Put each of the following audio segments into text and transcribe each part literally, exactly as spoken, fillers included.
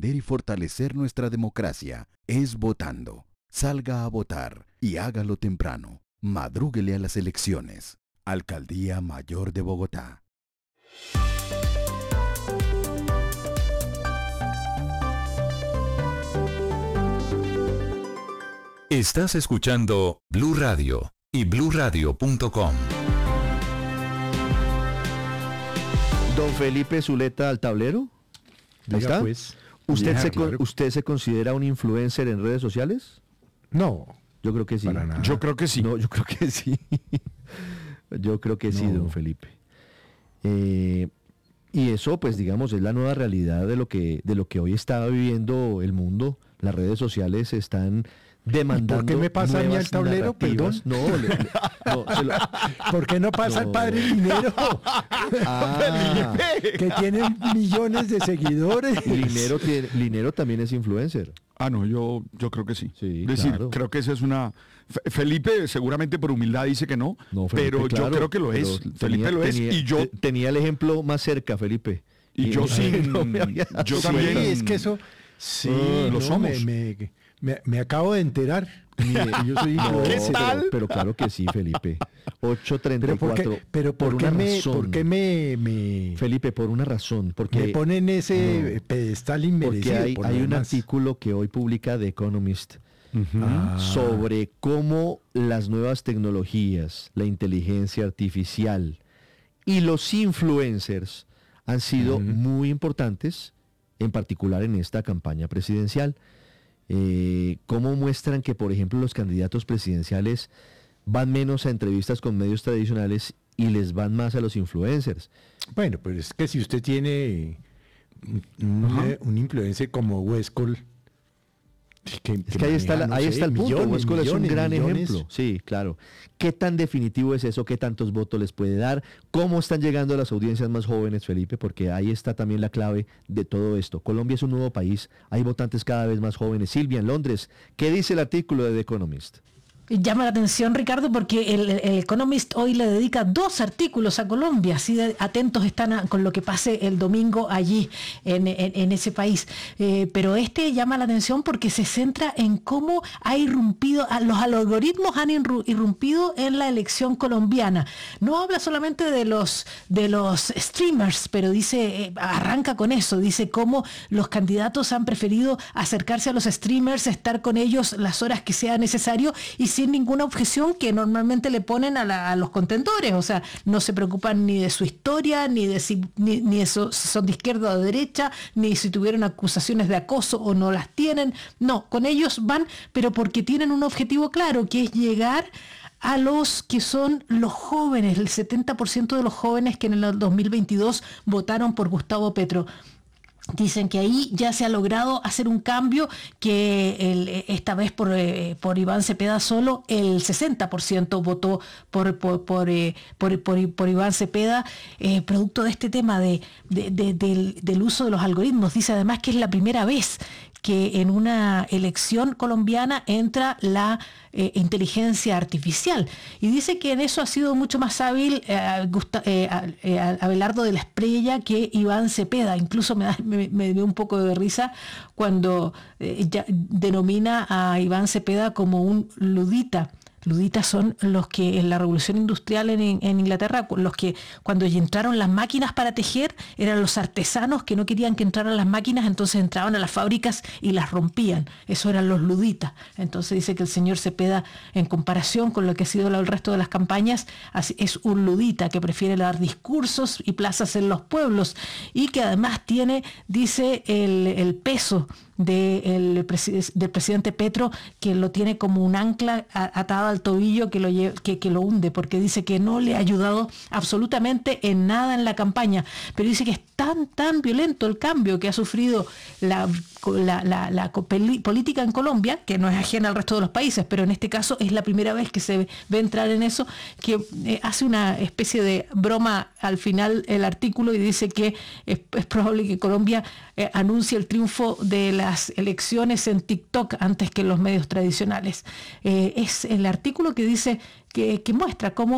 defender y fortalecer nuestra democracia es votando. Salga a votar y hágalo temprano. Madrúguele a las elecciones. Alcaldía Mayor de Bogotá. Estás escuchando Blue Radio y blue radio punto com. Don Felipe Zuleta al tablero. ¿Ahí está? Pues, ¿Usted, ya, se claro. con, ¿Usted se considera un influencer en redes sociales? No. Yo creo que sí. Para nada. Yo creo que sí. No, yo creo que sí. Yo creo que sí, No. don Felipe. Eh, y eso, pues, digamos, es la nueva realidad de lo que, de lo que hoy está viviendo el mundo. Las redes sociales están demandando. ¿Por qué me pasa a mí nuevas al tablero? narrativas. Perdón. No, le- le- no, se lo- ¿Por qué no pasa No. el padre Linero? Ah, Que tiene millones de seguidores. Linero, tiene- Linero también es influencer. Ah, no, yo, yo creo que sí. Sí, es decir, claro. creo que esa es una... Fe- Felipe seguramente por humildad dice que no, No, Felipe, pero claro, yo creo que lo pero es. tenía- Felipe lo es tenía- y yo... te- tenía el ejemplo más cerca, Felipe. Y yo sí, no me había dado yo Sí, también- es que eso... Sí, Ah, lo no, somos. Me, me, me- me acabo de enterar. Mire, yo soy No, influencer. ¿Qué pero- tal? Pero, claro que sí, Felipe. ocho treinta y Pero ¿por cuatro. qué, pero por por qué una me, razón. por qué me, me, Felipe, por una razón. Porque, me ponen ese no, pedestal inmerecido? porque hay, por hay lo un demás? artículo que hoy publica The Economist Ah. sobre cómo las nuevas tecnologías, la inteligencia artificial y los influencers han sido Ujú. muy importantes, en particular en esta campaña presidencial. Eh, cómo muestran que, por ejemplo, los candidatos presidenciales van menos a entrevistas con medios tradicionales y les van más a los influencers. Bueno, pero es que si usted tiene un, un, un influencer como Westcol, que, Es que ahí está, la- maneja, no ahí sé, está el punto. millones, Huescol es un millones, gran millones. ejemplo. Sí, claro. ¿Qué tan definitivo es eso? ¿Qué tantos votos les puede dar? ¿Cómo están llegando a las audiencias más jóvenes, Felipe? Porque ahí está también la clave de todo esto. Colombia es un nuevo país. Hay votantes cada vez más jóvenes. Silvia, en Londres, ¿qué dice el artículo de The Economist? Llama la atención, Ricardo, porque el, el Economist hoy le dedica dos artículos a Colombia, así de atentos están a- con lo que pase el domingo allí en, en- en ese país. Eh, pero este llama la atención porque se centra en cómo ha irrumpido, a- los algoritmos han irru- irrumpido en la elección colombiana. No habla solamente de los, de los streamers, pero dice, eh, arranca con eso, dice cómo los candidatos han preferido acercarse a los streamers, estar con ellos las horas que sea necesario y sin ninguna objeción que normalmente le ponen a, la- a los contendores. O sea, no se preocupan ni de su historia, ni de si, ni, ni de so- si son de izquierda o de derecha, ni si tuvieron acusaciones de acoso o no las tienen. No, con ellos van, pero porque tienen un objetivo claro, que es llegar a los que son los jóvenes, el setenta por ciento de los jóvenes que en el dos mil veintidós votaron por Gustavo Petro. Dicen que ahí ya se ha logrado hacer un cambio, que el- esta vez por, eh, por Iván Cepeda solo el sesenta por ciento votó por, por, por, eh, por- por- por Iván Cepeda, eh, producto de este tema de, de- de- del, del uso de los algoritmos. Dice además que es la primera vez que en una elección colombiana entra la eh, inteligencia artificial. Y dice que en eso ha sido mucho más hábil eh, Gusta- eh, a- eh, a- Abelardo de la Espriella que Iván Cepeda. Incluso me, da- me, me dio un poco de risa cuando eh, ya denomina a Iván Cepeda como un ludita. Luditas son los que en la revolución industrial en, en Inglaterra, los que cuando entraron las máquinas para tejer, eran los artesanos que no querían que entraran las máquinas, entonces entraban a las fábricas y las rompían. Eso eran los luditas. Entonces dice que el señor Cepeda, en comparación con lo que ha sido el resto de las campañas, así- es un ludita que prefiere dar discursos y plazas en los pueblos y que además tiene, dice, el, el peso de el presi- del presidente Petro, que lo tiene como un ancla a- atado al tobillo que lo, lle- que, que lo hunde, porque dice que no le ha ayudado absolutamente en nada en la campaña, pero dice que es tan, tan violento el cambio que ha sufrido la, la, la- la co- peli- política en Colombia, que no es ajena al resto de los países, pero en este caso es la primera vez que se ve entrar en eso, que eh, hace una especie de broma al final el artículo y dice que es, es probable que Colombia eh, anuncie el triunfo de las elecciones en TikTok antes que en los medios tradicionales. Eh, es el artículo que dice, que, que muestra cómo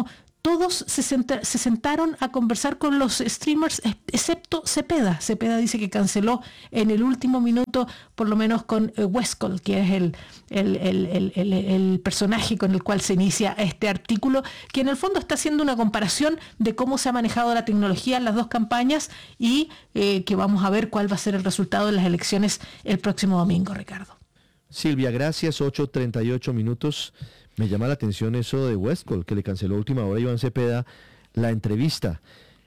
todos se, senta, se sentaron a conversar con los streamers, excepto Cepeda. Cepeda dice que canceló en el último minuto, por lo menos con eh, Westcol, que es el, el, el, el, el, el personaje con el cual se inicia este artículo, que en el fondo está haciendo una comparación de cómo se ha manejado la tecnología en las dos campañas y eh, que vamos a ver cuál va a ser el resultado de las elecciones el próximo domingo, Ricardo. Silvia, gracias, ocho treinta y ocho minutos. Me llama la atención eso de Westcol, que le canceló a última hora a Iván Cepeda la entrevista.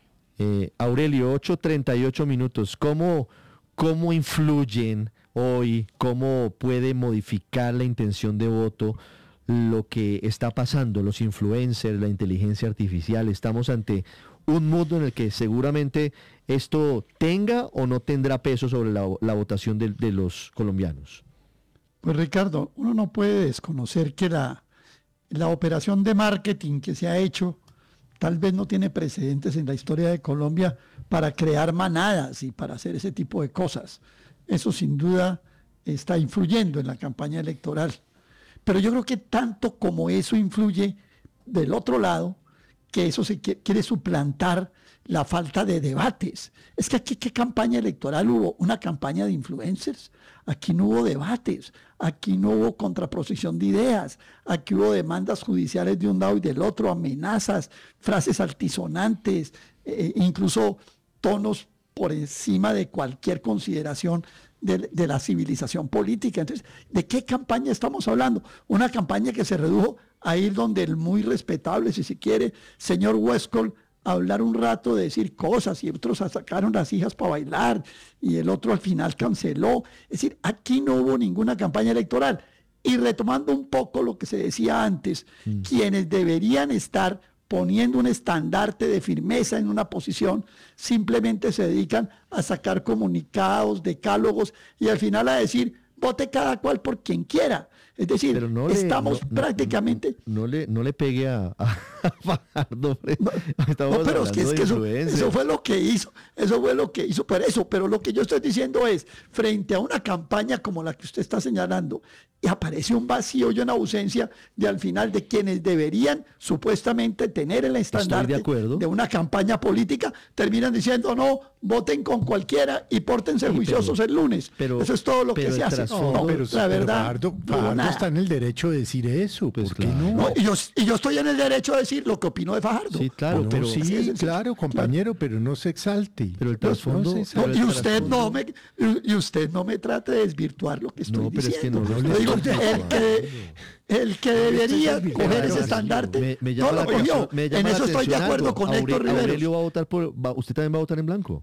Eh, Aurelio, ocho treinta y ocho minutos. ¿Cómo, ¿Cómo influyen hoy, cómo puede modificar la intención de voto lo que está pasando, los influencers, la inteligencia artificial? Estamos ante un mundo en el que seguramente esto tenga o no tendrá peso sobre la, la votación de, de los colombianos. Pues Ricardo, uno no puede desconocer que la, la operación de marketing que se ha hecho tal vez no tiene precedentes en la historia de Colombia para crear manadas y para hacer ese tipo de cosas. Eso sin duda está influyendo en la campaña electoral. Pero yo creo que tanto como eso influye del otro lado, que eso se quiere, quiere suplantar la falta de debates. Es que aquí, ¿qué campaña electoral hubo? Una campaña de influencers. Aquí no hubo debates, aquí no hubo contraposición de ideas, aquí hubo demandas judiciales de un lado y del otro, amenazas, frases altisonantes, eh, incluso tonos por encima de cualquier consideración de, de la civilización política. Entonces, ¿de qué campaña estamos hablando? Una campaña que se redujo a ir donde el muy respetable, si se quiere, señor Westcol, a hablar un rato, de decir cosas, y otros sacaron las hijas para bailar, y el otro al final canceló. Es decir, aquí no hubo ninguna campaña electoral. Y retomando un poco lo que se decía antes, mm. quienes deberían estar poniendo un estandarte de firmeza en una posición, simplemente se dedican a sacar comunicados, decálogos, y al final a decir, vote cada cual por quien quiera. Es decir, no estamos le, no, prácticamente... No, no, le, no le pegue a, a Fajardo. No, no, pero es que, es que eso, eso fue lo que hizo. Eso fue lo que hizo. Por eso, pero lo que yo estoy diciendo es, frente a una campaña como la que usted está señalando, y aparece un vacío y una ausencia de al final de quienes deberían supuestamente tener el estandarte de, de una campaña política, terminan diciendo, no, voten con cualquiera y pórtense sí, juiciosos pero, el lunes. Pero, eso es todo lo que se hace. No, no, pero, la verdad, pero Fajardo, Fajardo está en el derecho de decir eso. Pues ¿por qué claro. no? no y, yo, y yo estoy en el derecho de decir lo que opino de Fajardo. Sí, claro, no, pero sí, sí claro, compañero, claro. pero no se exalte. Pero el trasfondo... No no, y, usted no me, y usted no me trate de desvirtuar lo que estoy no, pero diciendo. Es que no, no, digo, el, que, el que debería coger ese estandarte me, me no lo cogió. En eso estoy de acuerdo con Aure, Héctor Riveros. Aurelio va a votar por... Va, ¿Usted también va a votar en blanco?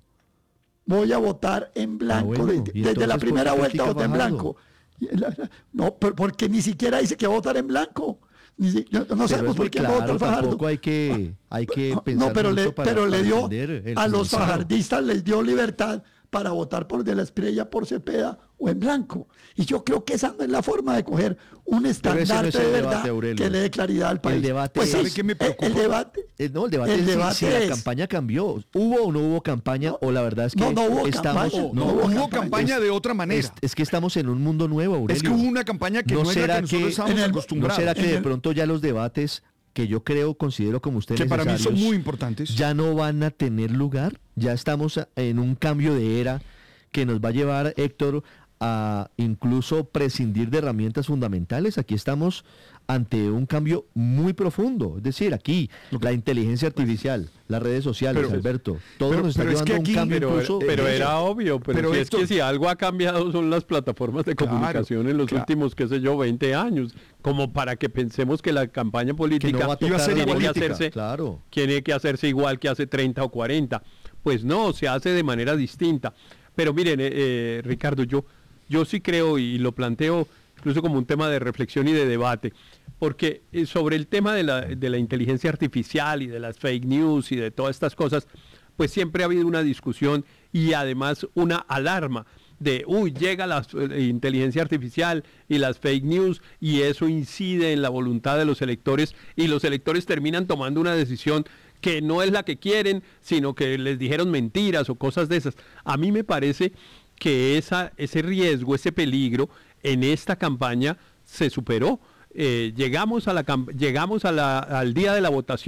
Voy a votar en blanco. Ah, bueno. Desde, desde la primera vuelta voté en blanco. No, porque ni siquiera dice que va a votar en blanco. Ni si, no, no sabemos por qué claro, va a votar Fajardo. Tampoco hay que, hay que pensar no, pero le, para, pero para le dio a los financiado. fajardistas les dio libertad para votar por De la Espriella, por Cepeda o en blanco. Y yo creo que esa no es la forma de coger un estandarte no es de verdad debate, que le dé claridad al país. El debate pues ¿sabe es, qué me preocupa? El, el debate, el, no, el debate el es debate si, es, si la campaña cambió. ¿Hubo o no hubo campaña? No, o la verdad es que no, no hubo estamos... campaña. No, no hubo, hubo campaña, campaña de otra manera. Es, es que estamos en un mundo nuevo, Aurelio. Es que hubo una campaña que no, no es la que nosotros que, estamos el, acostumbrados. ¿No será que el, de pronto ya los debates... que yo creo, considero como ustedes que para mí son muy importantes, ya no van a tener lugar? Ya estamos en un cambio de era que nos va a llevar, Héctor, a incluso prescindir de herramientas fundamentales. Aquí estamos ante un cambio muy profundo, es decir, aquí la inteligencia artificial, las redes sociales, pero, Alberto, todo pero, nos está llevando a un cambio pero, incluso... Pero era obvio, pero, pero si esto, es que si algo ha cambiado son las plataformas de claro, comunicación en los claro. últimos, qué sé yo, veinte años, como para que pensemos que la campaña política no iba a ser tiene política, que hacerse, claro. tiene que hacerse igual que hace treinta o cuarenta. Pues no, se hace de manera distinta. Pero miren, eh, eh, Ricardo, yo, yo sí creo y lo planteo incluso como un tema de reflexión y de debate, porque sobre el tema de la, de la inteligencia artificial y de las fake news y de todas estas cosas, pues siempre ha habido una discusión y además una alarma de, uy, llega la eh, inteligencia artificial y las fake news y eso incide en la voluntad de los electores y los electores terminan tomando una decisión que no es la que quieren, sino que les dijeron mentiras o cosas de esas. A mí me parece que esa, ese riesgo, ese peligro en esta campaña se superó. Eh, llegamos a la, llegamos a la, al día de la votación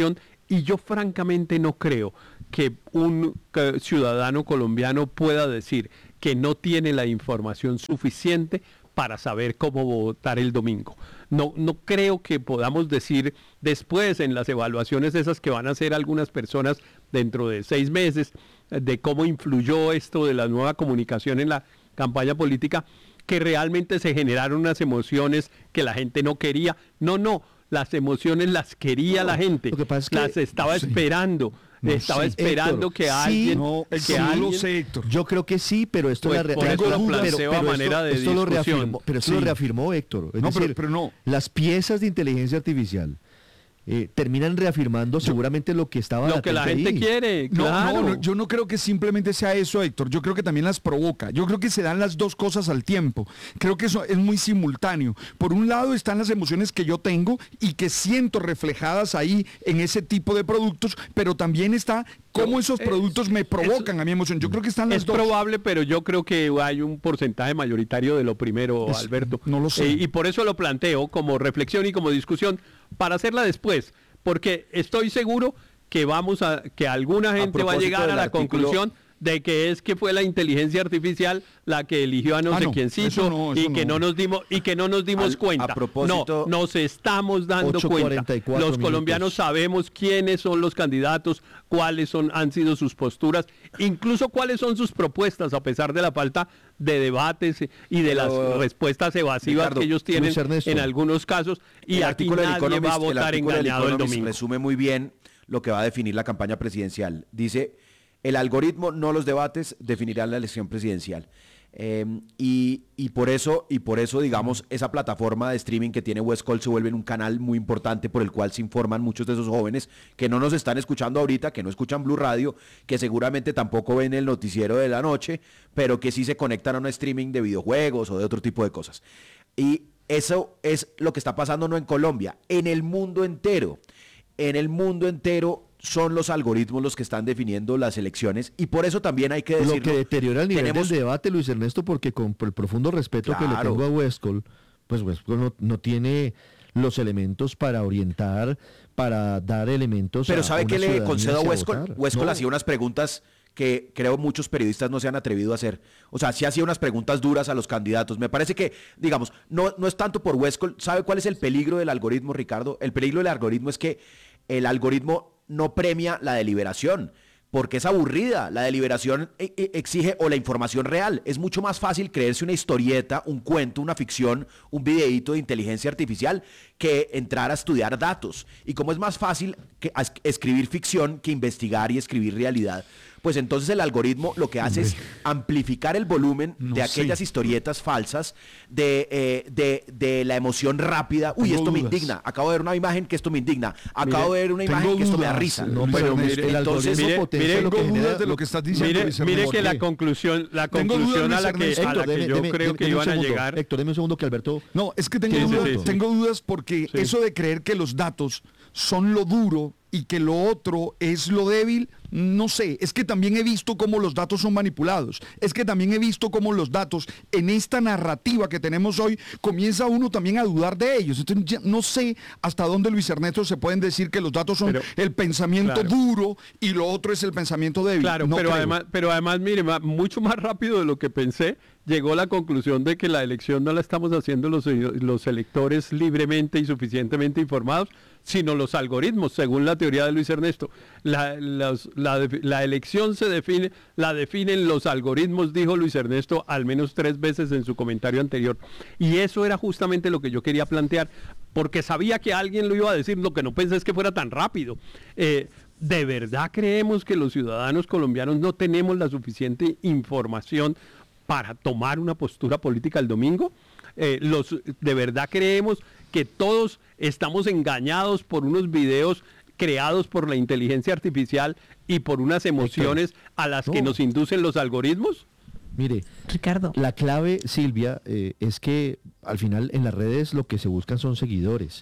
Y yo francamente no creo que un que, ciudadano colombiano pueda decir que no tiene la información suficiente para saber cómo votar el domingo. No, no creo que podamos decir después en las evaluaciones esas que van a hacer algunas personas dentro de seis meses de cómo influyó esto de la nueva comunicación en la campaña política, que realmente se generaron unas emociones que la gente no quería. No, no, las emociones las quería no, la gente, lo que pasa es que, las estaba sí. esperando. No, estaba sí, esperando Héctor, que alguien, sí, no, que sí, alguien lo sé, Héctor. Yo creo que sí, pero esto pues es la por eso lo planteo pero, a pero manera esto, de esto lo reafirmó, pero esto sí. lo reafirmó Héctor. Es no, decir, pero, pero no. Las piezas de inteligencia artificial eh, terminan reafirmando yo, seguramente lo que estaba lo que la gente ahí. quiere. No, claro. no, no, yo no creo que simplemente sea eso, Héctor. Yo creo que también las provoca. Yo creo que se dan las dos cosas al tiempo. Creo que eso es muy simultáneo. Por un lado están las emociones que yo tengo y que siento reflejadas ahí en ese tipo de productos, pero también está cómo esos productos me provocan es, a mi emoción. Yo creo que están las es dos. Es probable, pero yo creo que hay un porcentaje mayoritario de lo primero, es, Alberto. No lo sé. Eh, y por eso lo planteo como reflexión y como discusión para hacerla después, porque estoy seguro que vamos a que alguna gente va a llegar a la artículo... conclusión de que es que fue la inteligencia artificial la que eligió a no ah, sé no, quiéncito no, y que no. no nos dimos y que no nos dimos Al, cuenta. A propósito, no, nos estamos dando cuenta. Los minutos. Colombianos sabemos quiénes son los candidatos, cuáles son han sido sus posturas, incluso cuáles son sus propuestas a pesar de la falta de debates y de Pero, las respuestas evasivas Ricardo, que ellos tienen en algunos casos y aquí nadie va a votar engañado el domingo. Resume muy bien lo que va a definir la campaña presidencial. Dice: el algoritmo, no los debates, definirán la elección presidencial. Eh, y, y, por eso, y por eso, digamos, esa plataforma de streaming que tiene Westcol se vuelve un canal muy importante por el cual se informan muchos de esos jóvenes que no nos están escuchando ahorita, que no escuchan Blue Radio, que seguramente tampoco ven el noticiero de la noche, pero que sí se conectan a un streaming de videojuegos o de otro tipo de cosas. Y eso es lo que está pasando no en Colombia, en el mundo entero. En el mundo entero son los algoritmos los que están definiendo las elecciones y por eso también hay que decirlo. Lo que deteriora el nivel tenemos... del debate, Luis Ernesto, porque con el profundo respeto claro. que le tengo a Westcol, pues Westcol no, no tiene los elementos para orientar, para dar elementos Pero a ¿sabe qué le concedo a Westcol? Westcol no. hacía unas preguntas que creo muchos periodistas no se han atrevido a hacer. O sea, sí hacía unas preguntas duras a los candidatos. Me parece que, digamos, no, no es tanto por Westcol. ¿Sabe cuál es el peligro del algoritmo, Ricardo? El peligro del algoritmo es que el algoritmo no premia la deliberación, porque es aburrida. La deliberación exige o la información real. Es mucho más fácil creerse una historieta, un cuento, una ficción, un videíto de inteligencia artificial que entrar a estudiar datos. Y como es más fácil que escribir ficción que investigar y escribir realidad, pues entonces el algoritmo lo que hace Hombre. es amplificar el volumen no de aquellas sé. historietas falsas, de, eh, de, de la emoción rápida. Uy, tengo esto dudas. me indigna. Acabo de ver una imagen que esto me indigna. Acabo mire, de ver una imagen que esto me da risa. No, pero mire, entonces, mire, mire, tengo dudas de lo que estás diciendo. Mire, mire que la conclusión, la conclusión a la que, Héctor, a la que deme, yo deme, creo deme, que iban a llegar. Héctor, deme un segundo que Alberto. No, es que tengo, sí, dudas, sí, sí, tengo dudas porque sí. eso de creer que los datos son lo duro y que lo otro es lo débil, no sé, es que también he visto cómo los datos son manipulados, es que también he visto cómo los datos en esta narrativa que tenemos hoy, comienza uno también a dudar de ellos. Entonces ya no sé hasta dónde, Luis Ernesto, se pueden decir que los datos son pero, el pensamiento claro. duro y lo otro es el pensamiento débil. Claro, no pero creo. además, pero además, mire, mucho más rápido de lo que pensé, llegó la conclusión de que la elección no la estamos haciendo los, los electores libremente y suficientemente informados, sino los algoritmos, según la teoría de Luis Ernesto. La, los, la, la elección se define, la definen los algoritmos, dijo Luis Ernesto al menos tres veces en su comentario anterior. Y eso era justamente lo que yo quería plantear, porque sabía que alguien lo iba a decir, lo que no pensé es que fuera tan rápido. Eh, ¿De verdad creemos que los ciudadanos colombianos no tenemos la suficiente información para tomar una postura política el domingo? Eh, los, ¿De verdad creemos que todos estamos engañados por unos videos creados por la inteligencia artificial y por unas emociones a las no. que nos inducen los algoritmos? Mire, Ricardo, la clave, Silvia, eh, es que al final en las redes lo que se buscan son seguidores.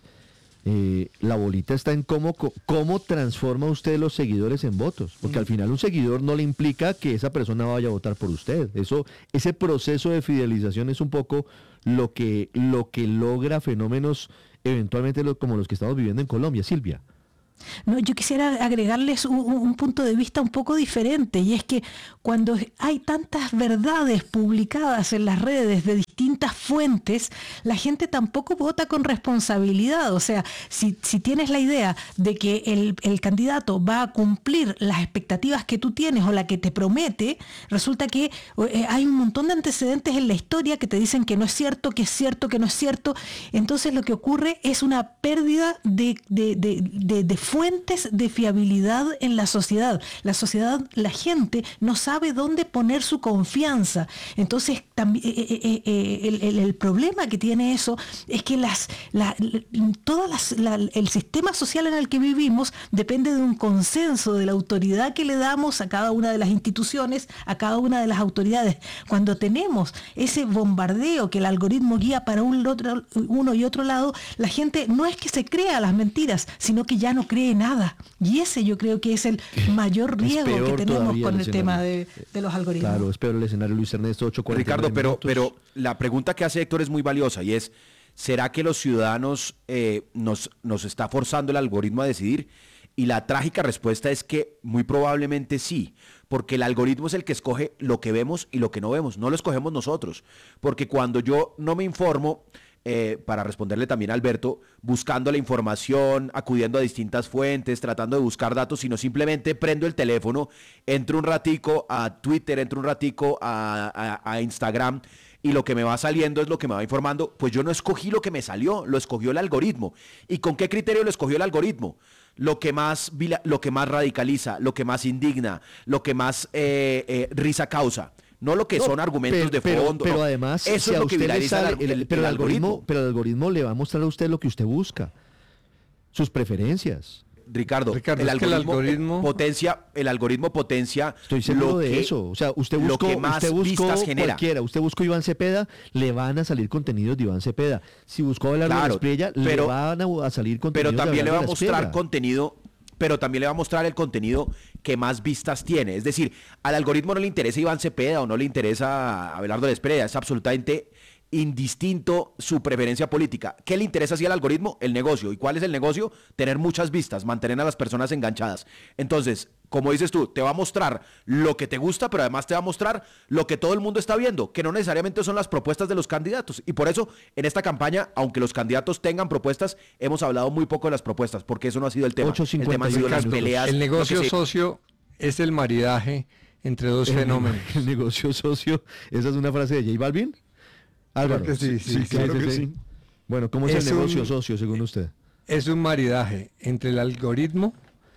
Eh, la bolita está en cómo, cómo transforma usted los seguidores en votos, porque al final un seguidor no le implica que esa persona vaya a votar por usted. Eso, ese proceso de fidelización es un poco lo que, lo que logra fenómenos eventualmente lo, como los que estamos viviendo en Colombia. Silvia. No, yo quisiera agregarles un, un punto de vista un poco diferente, y es que cuando hay tantas verdades publicadas en las redes de distintas fuentes, la gente tampoco vota con responsabilidad. O sea, si, si tienes la idea de que el, el candidato va a cumplir las expectativas que tú tienes o la que te promete, resulta que eh, hay un montón de antecedentes en la historia que te dicen que no es cierto, que es cierto, que no es cierto. Entonces lo que ocurre es una pérdida de, de, de, de, de fuentes de fiabilidad en la sociedad. La sociedad, la gente no sabe dónde poner su confianza. Entonces también eh, eh, eh, el, el, el problema que tiene eso es que las, la, todas las, la, el sistema social en el que vivimos depende de un consenso, de la autoridad que le damos a cada una de las instituciones, a cada una de las autoridades. Cuando tenemos ese bombardeo que el algoritmo guía para un otro, uno y otro lado, la gente no es que se crea las mentiras, sino que ya no cree nada. Y ese yo creo que es el mayor riesgo que tenemos con el, el tema de, de los algoritmos. Claro, es peor el escenario, Luis Ernesto, ocho cuarenta. Ricardo, pero, pero la pregunta que hace Héctor es muy valiosa, y es, ¿será que los ciudadanos eh, nos, nos está forzando el algoritmo a decidir? Y la trágica respuesta es que muy probablemente sí, porque el algoritmo es el que escoge lo que vemos y lo que no vemos, no lo escogemos nosotros, porque cuando yo no me informo, Eh, para responderle también a Alberto, buscando la información, acudiendo a distintas fuentes, tratando de buscar datos, sino simplemente prendo el teléfono, entro un ratico a Twitter, entro un ratico a, a, a Instagram, y lo que me va saliendo es lo que me va informando. Pues yo no escogí lo que me salió, lo escogió el algoritmo. ¿Y con qué criterio lo escogió el algoritmo? Lo que más, lo que más radicaliza, lo que más indigna, lo que más eh, eh, risa causa. No lo que no, son argumentos pero, de fondo. Pero, pero no. además, eso si es lo que viraliza sale, el, el, pero el, el algoritmo, algoritmo. Pero el algoritmo le va a mostrar a usted lo que usted busca, sus preferencias. Ricardo, Ricardo el, es algoritmo que el algoritmo potencia, el algoritmo potencia. Estoy seguro lo de que, eso. O sea, usted buscó, lo que más usted buscó vistas genera. cualquiera, usted buscó Iván Cepeda, le van a salir contenidos de Iván Cepeda. Si buscó Abelardo claro, Espriella, le van a, a salir contenidos pero también de le va a mostrar Espriella. contenido. Pero también le va a mostrar el contenido que más vistas tiene. Es decir, al algoritmo no le interesa Iván Cepeda o no le interesa Abelardo Espriella. Es absolutamente indistinto su preferencia política. ¿Qué le interesa así al algoritmo? El negocio. ¿Y cuál es el negocio? Tener muchas vistas, mantener a las personas enganchadas. Entonces, como dices tú, te va a mostrar lo que te gusta, pero además te va a mostrar lo que todo el mundo está viendo, que no necesariamente son las propuestas de los candidatos. Y por eso, en esta campaña, aunque los candidatos tengan propuestas, hemos hablado muy poco de las propuestas, porque eso no ha sido el tema. El tema ha sido las peleas. El negocio se... socio es el maridaje entre dos el fenómenos. Ne- el negocio socio, ¿esa es una frase de J Balvin? Álvaro. Creo que sí, sí, sí, sí, claro sí, que sí. sí. Bueno, ¿cómo es, Es el negocio un- socio según usted? Es un maridaje entre el algoritmo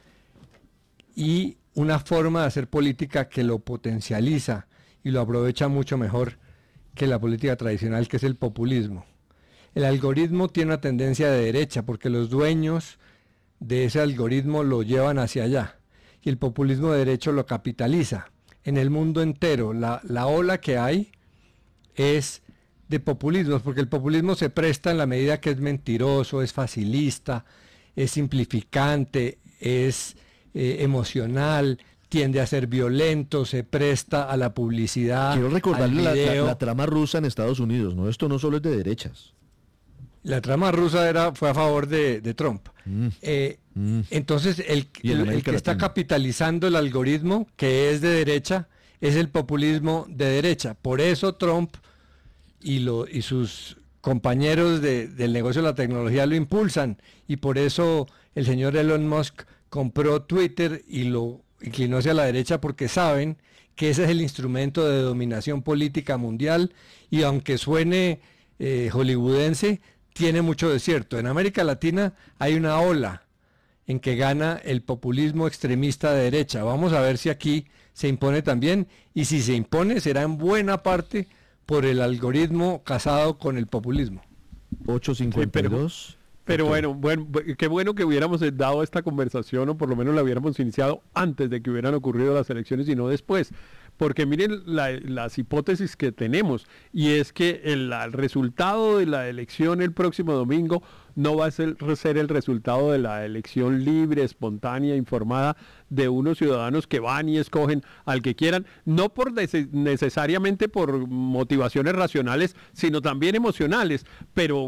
y una forma de hacer política que lo potencializa y lo aprovecha mucho mejor que la política tradicional, que es el populismo. El algoritmo tiene una tendencia de derecha porque los dueños de ese algoritmo lo llevan hacia allá, y el populismo de derecho lo capitaliza. En el mundo entero, la, la ola que hay es de populismos, porque el populismo se presta en la medida que es mentiroso, es facilista, es simplificante, es eh, emocional, tiende a ser violento, se presta a la publicidad. Quiero recordarle la, al la- video. la trama rusa en Estados Unidos, ¿no? Esto no solo es de derechas. La trama rusa era, fue a favor de, de Trump. Mm. Eh, Mm. Entonces, el, Y en el- el América que está Latina. capitalizando el algoritmo, que es de derecha, es el populismo de derecha. Por eso Trump y, lo, y sus compañeros de- del negocio de la tecnología lo impulsan. Y por eso el señor Elon Musk compró Twitter y lo inclinó hacia la derecha, porque saben que ese es el instrumento de dominación política mundial. Y aunque suene eh, hollywoodense, tiene mucho de cierto. En América Latina hay una ola en que gana el populismo extremista de derecha. Vamos a ver si aquí se impone también, y si se impone será en buena parte por el algoritmo casado con el populismo. ocho cincuenta y dos. Pero Doctor. bueno, bueno, bu- qué bueno que hubiéramos eh, dado esta conversación, o por lo menos la hubiéramos iniciado antes de que hubieran ocurrido las elecciones y no después. Porque miren la- las hipótesis que tenemos, y es que el, la- el resultado de la elección el próximo domingo no va a ser, ser el resultado de la elección libre, espontánea, informada de unos ciudadanos que van y escogen al que quieran, no por nece- necesariamente por motivaciones racionales, sino también emocionales, pero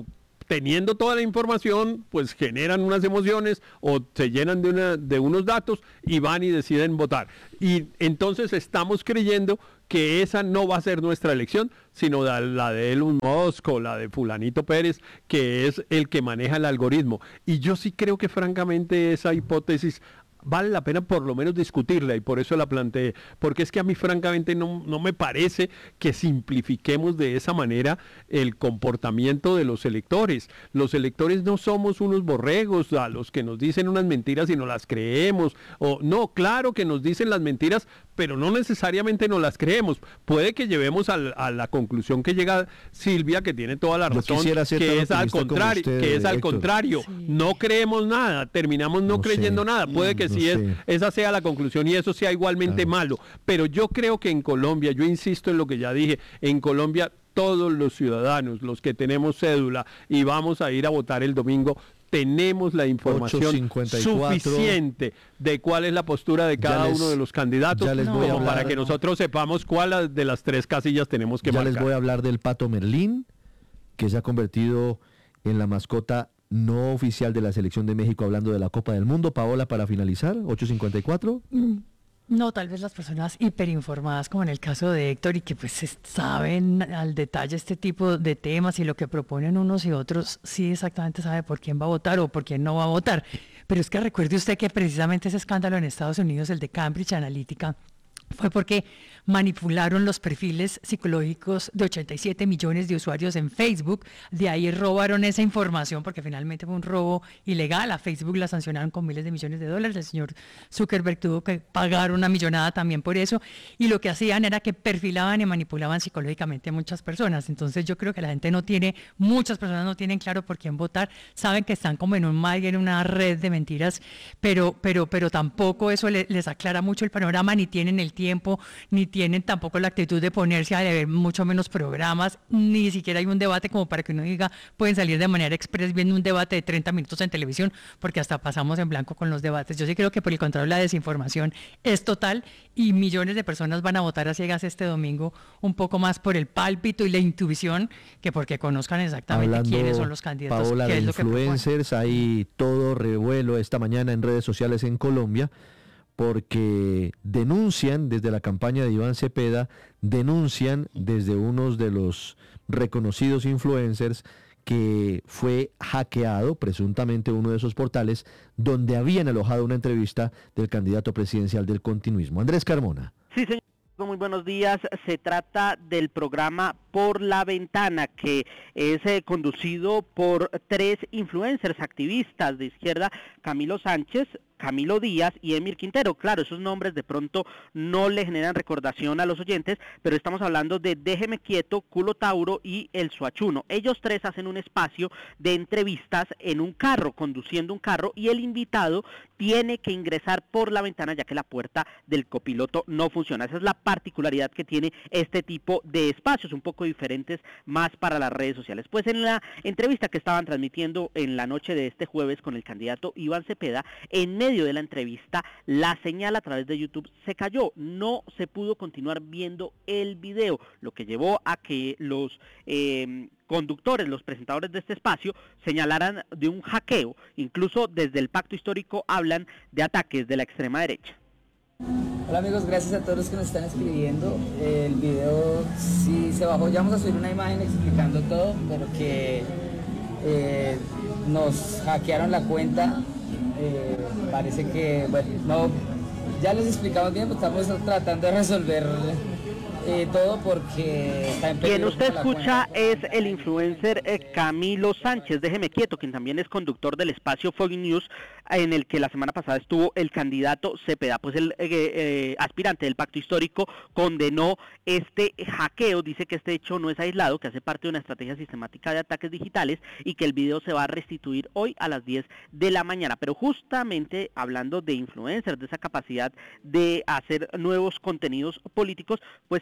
teniendo toda la información, pues generan unas emociones o se llenan de, una, de unos datos y van y deciden votar. Y entonces estamos creyendo que esa no va a ser nuestra elección, sino la de Elon Musk o la de fulanito Pérez, que es el que maneja el algoritmo. Y yo sí creo que francamente esa hipótesis vale la pena por lo menos discutirla, y por eso la planteé, porque es que a mí francamente no, no me parece que simplifiquemos de esa manera el comportamiento de los electores. Los electores no somos unos borregos a los que nos dicen unas mentiras y no las creemos, o no, claro que nos dicen las mentiras, pero no necesariamente nos las creemos. Puede que llevemos a, a la conclusión que llega Silvia, que tiene toda la razón, que es al contrario, usted, que es al Héctor. contrario, sí. No creemos nada, terminamos no, no creyendo sé. nada. Puede que no sí es, esa sea la conclusión y eso sea igualmente claro. malo. Pero yo creo que en Colombia, yo insisto en lo que ya dije, en Colombia todos los ciudadanos, los que tenemos cédula y vamos a ir a votar el domingo, tenemos la información suficiente de cuál es la postura de cada les, uno de los candidatos como hablar, para que nosotros sepamos cuál de las tres casillas tenemos que ya marcar. Les voy a hablar del Pato Merlín, que se ha convertido en la mascota no oficial de la Selección de México, hablando de la Copa del Mundo. Paola, para finalizar, ocho cincuenta y cuatro. Mm. No, tal vez las personas hiperinformadas, como en el caso de Héctor, y que pues saben al detalle este tipo de temas y lo que proponen unos y otros, sí exactamente sabe por quién va a votar o por quién no va a votar. Pero es que recuerde usted que precisamente ese escándalo en Estados Unidos, el de Cambridge Analytica, fue porque manipularon los perfiles psicológicos de ochenta y siete millones de usuarios en Facebook. De ahí robaron esa información porque finalmente fue un robo ilegal. A Facebook la sancionaron con miles de millones de dólares. El señor Zuckerberg tuvo que pagar una millonada también por eso. Y lo que hacían era que perfilaban y manipulaban psicológicamente a muchas personas. Entonces yo creo que la gente no tiene, muchas personas no tienen claro por quién votar. Saben que están como en un mar y en una red de mentiras, pero, pero, pero tampoco eso le, les aclara mucho el panorama, ni tienen el tiempo, ni tienen tampoco la actitud de ponerse a ver mucho menos programas, ni siquiera hay un debate como para que uno diga, pueden salir de manera express viendo un debate de treinta minutos en televisión, porque hasta pasamos en blanco con los debates. Yo sí creo que por el contrario la desinformación es total y millones de personas van a votar a ciegas este domingo, un poco más por el pálpito y la intuición que porque conozcan exactamente Hablando, quiénes son los candidatos. Paola, qué de es lo influencers, que hay todo revuelo esta mañana en redes sociales en Colombia, porque denuncian desde la campaña de Iván Cepeda, denuncian desde unos de los reconocidos influencers que fue hackeado presuntamente uno de esos portales donde habían alojado una entrevista del candidato presidencial del continuismo. Andrés Carmona. Sí, señor. Muy buenos días. Se trata del programa Por la Ventana, que es eh, conducido por tres influencers activistas de izquierda, Camilo Sánchez, Camilo Díaz y Emir Quintero. Claro, esos nombres de pronto no le generan recordación a los oyentes, pero estamos hablando de Déjeme Quieto, Culo Tauro y El Suachuno. Ellos tres hacen un espacio de entrevistas en un carro, conduciendo un carro, y el invitado tiene que ingresar por la ventana ya que la puerta del copiloto no funciona. Esa es la particularidad que tiene este tipo de espacios, un poco diferentes más para las redes sociales. Pues en la entrevista que estaban transmitiendo en la noche de este jueves con el candidato Iván Cepeda, en medio de la entrevista, la señal a través de YouTube se cayó, no se pudo continuar viendo el video, lo que llevó a que los eh, conductores, los presentadores de este espacio, señalaran de un hackeo. Incluso desde el Pacto Histórico hablan de ataques de la extrema derecha. Hola amigos, gracias a todos los que nos están escribiendo. El video sí se bajó, ya vamos a subir una imagen explicando todo, pero que eh, nos hackearon la cuenta. Eh, parece que, bueno, no, ya les explicamos bien, pues estamos tratando de resolver eh, todo porque está en peligro. Quien usted escucha es el influencer eh, Camilo Sánchez, Déjeme Quieto, quien también es conductor del espacio Foggy News, en el que la semana pasada estuvo el candidato Cepeda. Pues el eh, eh, aspirante del Pacto Histórico condenó este hackeo, dice que este hecho no es aislado, que hace parte de una estrategia sistemática de ataques digitales y que el video se va a restituir hoy a las diez de la mañana. Pero justamente hablando de influencers, de esa capacidad de hacer nuevos contenidos políticos, pues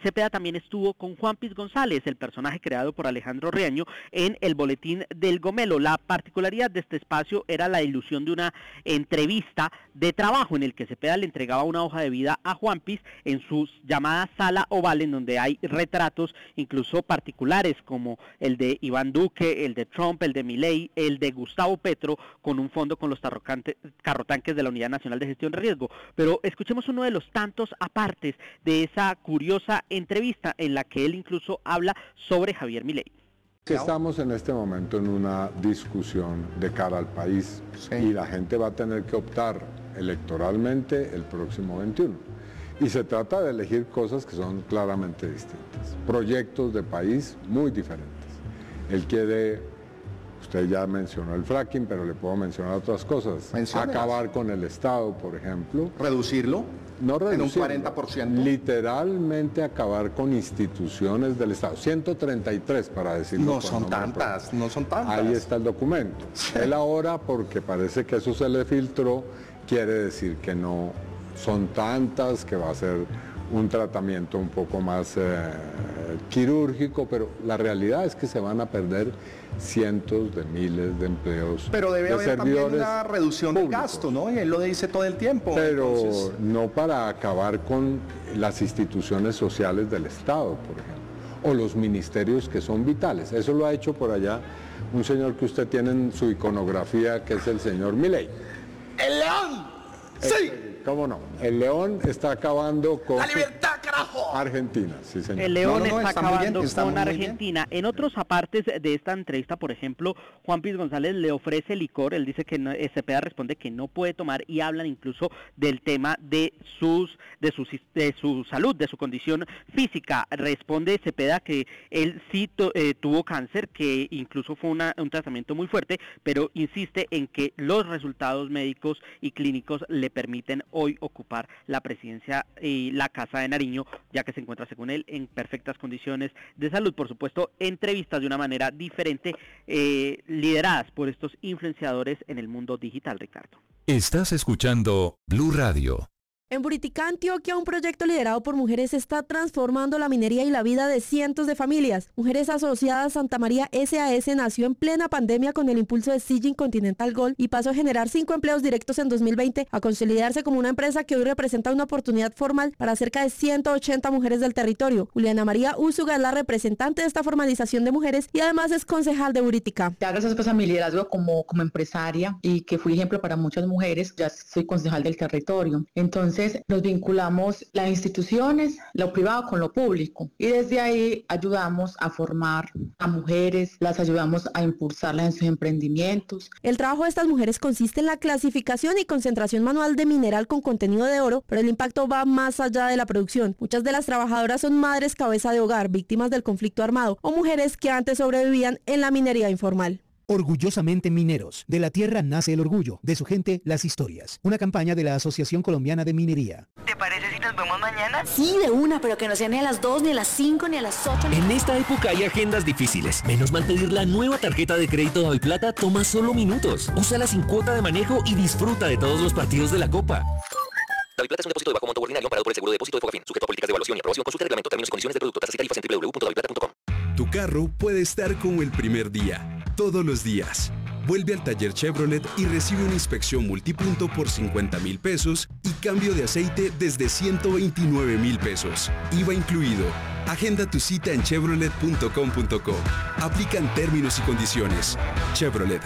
Cepeda también estuvo con Juan Piz González, el personaje creado por Alejandro Riaño en el Boletín del Gomelo. La particularidad de este espacio era la ilusión de una entrevista de trabajo en el que Cepeda le entregaba una hoja de vida a Juan Piz en su llamada sala oval, en donde hay retratos incluso particulares como el de Iván Duque, el de Trump, el de Milei, el de Gustavo Petro, con un fondo con los carrotanques de la Unidad Nacional de Gestión de Riesgo. Pero escuchemos uno de los tantos apartes de esa curiosa entrevista en la que él incluso habla sobre Javier Milei. Estamos en este momento en una discusión de cara al país, sí, y la gente va a tener que optar electoralmente el próximo veintiuno. Y se trata de elegir cosas que son claramente distintas, proyectos de país muy diferentes. Él quiere, usted ya mencionó el fracking, pero le puedo mencionar otras cosas. Menciónelas. Acabar con el Estado, por ejemplo. Reducirlo. No reducirlo. En un cuarenta por ciento. Literalmente acabar con instituciones del Estado. ciento treinta y tres para decirlo. No son tantas, no son tantas. Ahí está el documento. Sí. Él ahora, porque parece que eso se le filtró, quiere decir que no son tantas, que va a ser un tratamiento un poco más eh, quirúrgico, pero la realidad es que se van a perder cientos de miles de empleos. Pero debe de haber también una reducción públicos. del gasto, ¿no? Y él lo dice todo el tiempo. Pero entonces... no para acabar con las instituciones sociales del Estado, por ejemplo, o los ministerios que son vitales. Eso lo ha hecho por allá un señor que usted tiene en su iconografía, que es el señor Milei. ¡El león! ¡Sí! ¿Cómo no? El león está acabando con... ¡La libertad, carajo! Argentina, sí, señor. El león no, no, no, está, está acabando bien, está con Argentina. Bien. En otros apartes de esta entrevista, por ejemplo, Juan Piz González le ofrece licor. Él dice que no, Cepeda responde que no puede tomar, y hablan incluso del tema de sus de su, de su salud, de su condición física. Responde Cepeda que él sí to, eh, tuvo cáncer, que incluso fue una, un tratamiento muy fuerte, pero insiste en que los resultados médicos y clínicos le permiten hoy ocupar la presidencia y la Casa de Nariño, ya que se encuentra, según él, en perfectas condiciones de salud. Por supuesto, entrevistas de una manera diferente, eh, lideradas por estos influenciadores en el mundo digital, Ricardo. Estás escuchando Blue Radio. En Buriticá, Antioquia, un proyecto liderado por mujeres está transformando la minería y la vida de cientos de familias. Mujeres Asociadas Santa María S A S nació en plena pandemia con el impulso de Sijin Continental Gold y pasó a generar cinco empleos directos en dos mil veinte a consolidarse como una empresa que hoy representa una oportunidad formal para cerca de ciento ochenta mujeres del territorio. Juliana María Úsuga es la representante de esta formalización de mujeres y además es concejal de Buriticá. Ya gracias pues a mi liderazgo como, como empresaria y que fui ejemplo para muchas mujeres, ya soy concejal del territorio. Entonces, Entonces nos vinculamos las instituciones, lo privado con lo público, y desde ahí ayudamos a formar a mujeres, las ayudamos a impulsarlas en sus emprendimientos. El trabajo de estas mujeres consiste en la clasificación y concentración manual de mineral con contenido de oro, pero el impacto va más allá de la producción. Muchas de las trabajadoras son madres cabeza de hogar, víctimas del conflicto armado, o mujeres que antes sobrevivían en la minería informal. Orgullosamente mineros. De la tierra nace el orgullo, de su gente las historias. Una campaña de la Asociación Colombiana de Minería. ¿Te parece si nos vemos mañana? Sí, de una, pero que no sea ni a las dos, ni a las cinco, ni a las ocho. En esta época hay agendas difíciles. Menos mal pedir la nueva tarjeta de crédito Daviplata toma solo minutos. Úsala sin cuota de manejo y disfruta de todos los partidos de la Copa. Daviplata es un depósito de bajo monto ordinario amparado por el seguro de depósito de Fogafín, sujeto a políticas de evaluación y aprobación. Consulta el reglamento, términos y condiciones del producto, tasas y tarifas en doble u doble u doble u punto daviplata punto com. Tu carro puede estar como el primer día, todos los días. Vuelve al taller Chevrolet y recibe una inspección multipunto por cincuenta mil pesos y cambio de aceite desde ciento veintinueve mil pesos. I V A incluido. Agenda tu cita en chevrolet punto com punto co. Aplican términos y condiciones. Chevrolet.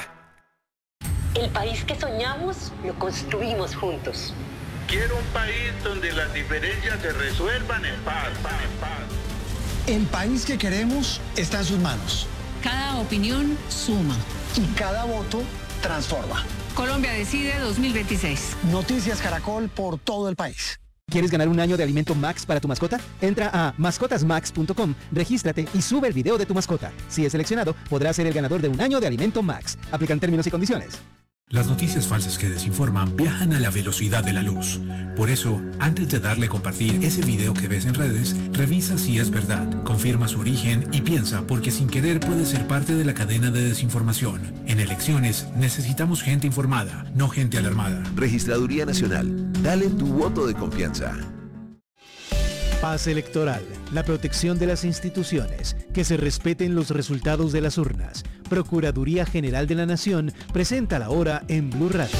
El país que soñamos lo construimos juntos. Quiero un país donde las diferencias se resuelvan en paz, paz, paz. El país que queremos está en sus manos. Cada opinión suma. Y cada voto transforma. Colombia Decide dos mil veintiséis. Noticias Caracol por todo el país. ¿Quieres ganar un año de alimento Max para tu mascota? Entra a mascotas max punto com, regístrate y sube el video de tu mascota. Si es seleccionado, podrás ser el ganador de un año de alimento Max. Aplican términos y condiciones. Las noticias falsas que desinforman viajan a la velocidad de la luz. Por eso, antes de darle a compartir ese video que ves en redes, revisa si es verdad, confirma su origen y piensa, porque sin querer puede ser parte de la cadena de desinformación. En elecciones necesitamos gente informada, no gente alarmada. Registraduría Nacional. Dale tu voto de confianza. Paz electoral, la protección de las instituciones, que se respeten los resultados de las urnas. Procuraduría General de la Nación presenta la hora en Blue Radio.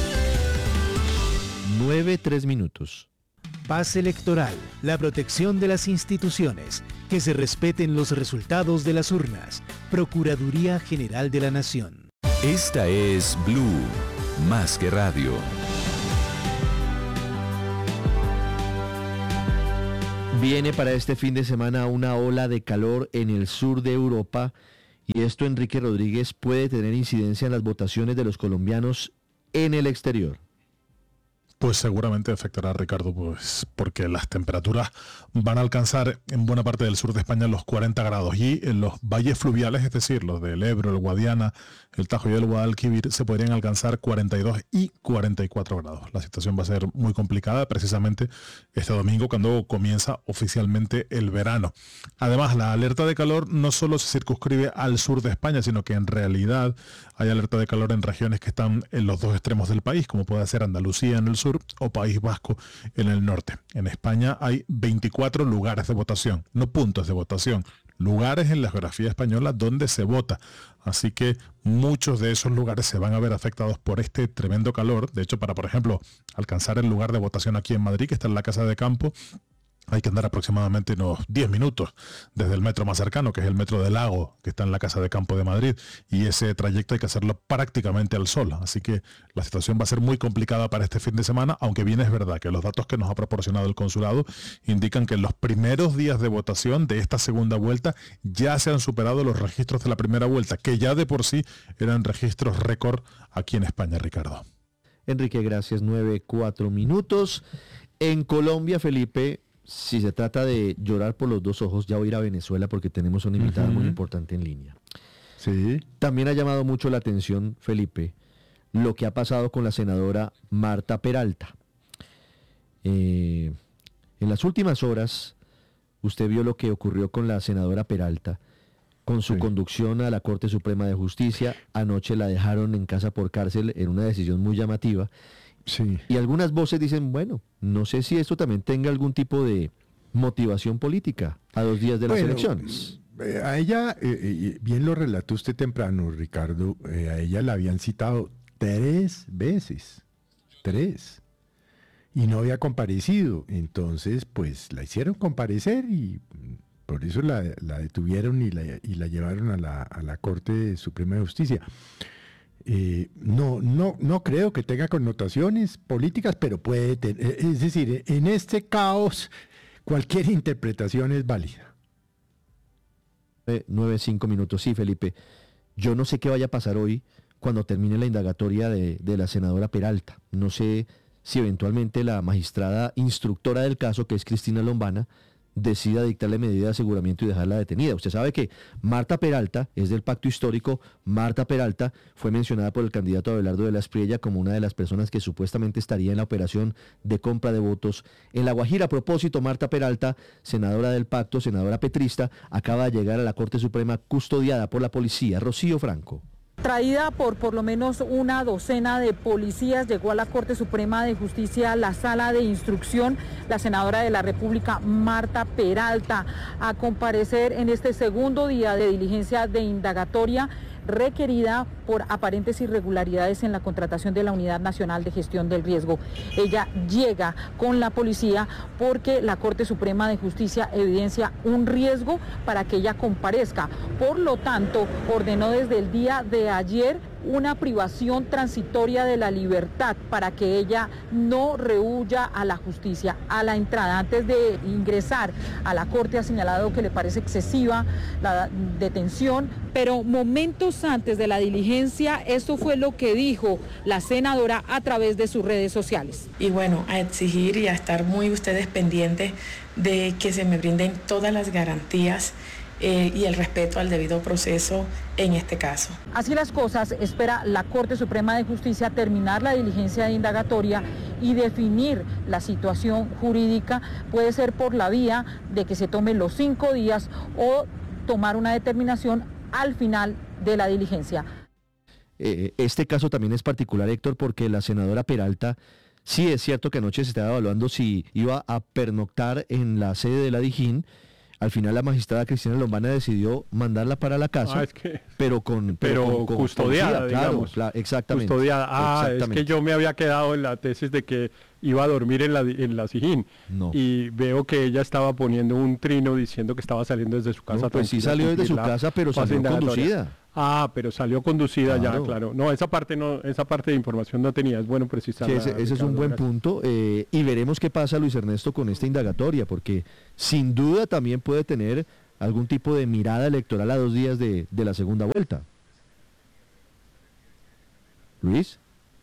nueve, tres minutos. Paz electoral, la protección de las instituciones, que se respeten los resultados de las urnas. Procuraduría General de la Nación. Esta es Blue, más que radio. Viene para este fin de semana una ola de calor en el sur de Europa y esto, Enrique Rodríguez, puede tener incidencia en las votaciones de los colombianos en el exterior. Pues seguramente afectará, Ricardo, pues porque las temperaturas van a alcanzar en buena parte del sur de España los cuarenta grados y en los valles fluviales, es decir, los del Ebro, el Guadiana, el Tajo y el Guadalquivir, se podrían alcanzar cuarenta y dos y cuarenta y cuatro grados. La situación va a ser muy complicada precisamente este domingo cuando comienza oficialmente el verano. Además, la alerta de calor no solo se circunscribe al sur de España, sino que en realidad hay alerta de calor en regiones que están en los dos extremos del país, como puede ser Andalucía en el sur o País Vasco en el norte. En España hay veinticuatro lugares de votación, no puntos de votación, lugares en la geografía española donde se vota. Así que muchos de esos lugares se van a ver afectados por este tremendo calor. De hecho, para, por ejemplo, alcanzar el lugar de votación aquí en Madrid, que está en la Casa de Campo, hay que andar aproximadamente unos diez minutos desde el metro más cercano, que es el metro del Lago, que está en la Casa de Campo de Madrid, y ese trayecto hay que hacerlo prácticamente al sol. Así que la situación va a ser muy complicada para este fin de semana, aunque bien es verdad que los datos que nos ha proporcionado el consulado indican que en los primeros días de votación de esta segunda vuelta ya se han superado los registros de la primera vuelta, que ya de por sí eran registros récord aquí en España, Ricardo. Enrique, gracias. nueve, cuatro minutos. En Colombia, Felipe, si se trata de llorar por los dos ojos, ya voy a ir a Venezuela porque tenemos una invitada uh-huh. muy importante en línea. Sí. También ha llamado mucho la atención, Felipe, lo que ha pasado con la senadora Marta Peralta. Eh, en las últimas horas, usted vio lo que ocurrió con la senadora Peralta, con su sí. conducción a la Corte Suprema de Justicia. Anoche la dejaron en casa por cárcel en una decisión muy llamativa. Sí. Y algunas voces dicen, bueno, no sé si esto también tenga algún tipo de motivación política a dos días de las bueno, elecciones. Eh, a ella, eh, eh, bien lo relató usted temprano, Ricardo, eh, a ella la habían citado tres veces, tres, y no había comparecido. Entonces, pues la hicieron comparecer y por eso la, la detuvieron y la, y la llevaron a la, a la Corte Suprema de Justicia. Eh, no, no, no creo que tenga connotaciones políticas, pero puede tener, es decir, en este caos cualquier interpretación es válida. Eh, nueve, cinco minutos, sí, Felipe. Yo no sé qué vaya a pasar hoy cuando termine la indagatoria de, de la senadora Peralta. No sé si eventualmente la magistrada instructora del caso, que es Cristina Lombana, decida dictarle medida de aseguramiento y dejarla detenida. Usted sabe que Marta Peralta es del pacto histórico. Marta Peralta fue mencionada por el candidato Abelardo de la Espriella como una de las personas que supuestamente estaría en la operación de compra de votos en La Guajira. A propósito, Marta Peralta, senadora del pacto, senadora petrista, acaba de llegar a la Corte Suprema custodiada por la policía. Rocío Franco. Traída por por lo menos una docena de policías, llegó a la Corte Suprema de Justicia, la sala de instrucción, la senadora de la República, Marta Peralta, a comparecer en este segundo día de diligencia de indagatoria requerida por aparentes irregularidades en la contratación de la Unidad Nacional de Gestión del Riesgo. Ella llega con la policía porque la Corte Suprema de Justicia evidencia un riesgo para que ella comparezca. Por lo tanto, ordenó desde el día de ayer una privación transitoria de la libertad para que ella no rehuya a la justicia a la entrada. Antes de ingresar a la Corte ha señalado que le parece excesiva la detención, pero momentos antes de la diligencia, esto fue lo que dijo la senadora a través de sus redes sociales. Y bueno, a exigir y a estar muy ustedes pendientes de que se me brinden todas las garantías Eh, y el respeto al debido proceso en este caso. Así las cosas, espera la Corte Suprema de Justicia terminar la diligencia de indagatoria y definir la situación jurídica. Puede ser por la vía de que se tomen los cinco días o tomar una determinación al final de la diligencia. Eh, este caso también es particular, Héctor, porque la senadora Peralta Sí, es cierto que anoche se estaba evaluando si iba a pernoctar en la sede de la Dijín. Al final la magistrada Cristina Lombana decidió mandarla para la casa, ah, es que, pero con pero, pero con, con custodiada, policía, claro, digamos. Claro, exactamente. Custodiada. Ah, exactamente. Es que yo me había quedado en la tesis de que iba a dormir en la, en la Sijín. No. Y veo que ella estaba poniendo un trino diciendo que estaba saliendo desde su casa. No, pues sí salió desde su casa, pero salió conducida. Ah, pero salió conducida claro. ya, claro. No, esa parte no, esa parte de información no tenía, es bueno precisarla. Sí, ese, ese es un buen gracias. punto eh, y veremos qué pasa, Luis Ernesto, con esta indagatoria, porque sin duda también puede tener algún tipo de mirada electoral a dos días de, de la segunda vuelta. Luis.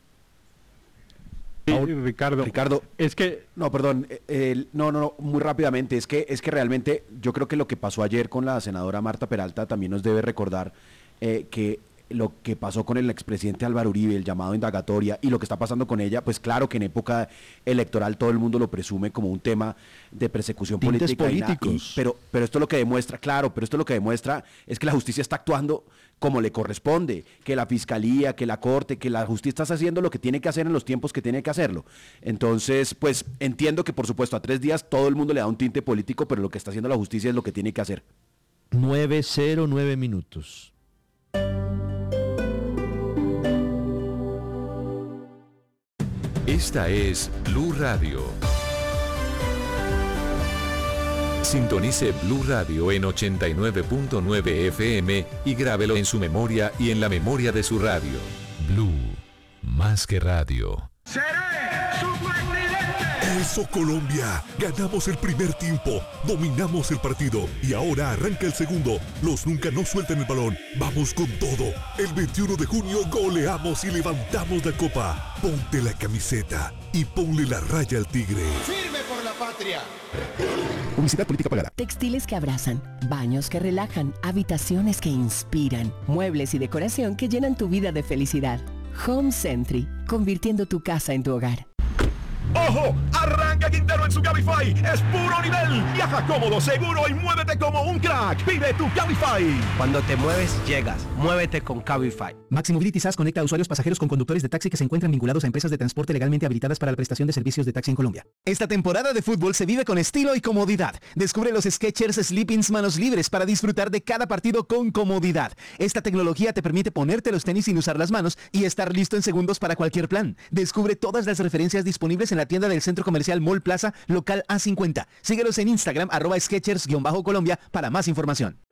Sí, Ricardo. Ricardo, es que no, perdón, eh, no, no, no, muy rápidamente, es que es que realmente yo creo que lo que pasó ayer con la senadora Marta Peralta también nos debe recordar eh, que lo que pasó con el expresidente Álvaro Uribe, el llamado indagatoria, y lo que está pasando con ella, pues claro que en época electoral todo el mundo lo presume como un tema de persecución Tintes política. políticos. Y, y, pero, pero esto lo que demuestra, claro, pero esto lo que demuestra es que la justicia está actuando como le corresponde, que la fiscalía, que la corte, que la justicia está haciendo lo que tiene que hacer en los tiempos que tiene que hacerlo. Entonces, pues entiendo que por supuesto a tres días todo el mundo le da un tinte político, pero lo que está haciendo la justicia es lo que tiene que hacer. nueve cero nueve minutos. Esta es Blue Radio. Sintonice Blue Radio en ochenta y nueve punto nueve F M y grábelo en su memoria y en la memoria de su radio. Blue, más que radio. ¡Seré su presidente! Eso, Colombia. Ganamos el primer tiempo, dominamos el partido y ahora arranca el segundo. Los nunca no sueltan el balón. Vamos con todo. El veintiuno de junio goleamos y levantamos la copa. Ponte la camiseta y ponle la raya al tigre. ¡Firme por la patria! Publicidad política pagada. Textiles que abrazan, baños que relajan, habitaciones que inspiran, muebles y decoración que llenan tu vida de felicidad. Home Sentry, convirtiendo tu casa en tu hogar. ¡Ojo! Arranca Quintero en su Cabify. Es puro nivel. Viaja cómodo, seguro y muévete como un crack. Vive tu Cabify. Cuando te mueves, llegas. Muévete con Cabify. Maxi Mobility S A S conecta a usuarios pasajeros con conductores de taxi que se encuentran vinculados a empresas de transporte legalmente habilitadas para la prestación de servicios de taxi en Colombia. Esta temporada de fútbol se vive con estilo y comodidad. Descubre los Skechers Sleepings manos libres para disfrutar de cada partido con comodidad. Esta tecnología te permite ponerte los tenis sin usar las manos y estar listo en segundos para cualquier plan. Descubre todas las referencias disponibles en la tienda del Centro Comercial Mall Plaza, local A cincuenta. Síguelos en Instagram, arroba Skechers-Colombia para más información.